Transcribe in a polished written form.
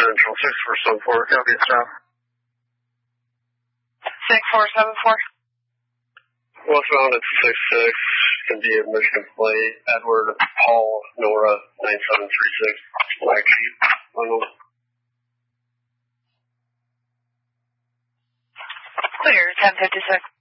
Central, 6474, copy it, stop. 6474. Westbound at 66, can be a Michigan plate, Edward, Paul, Nora, 9736, Black Sheep, Clear, 1056.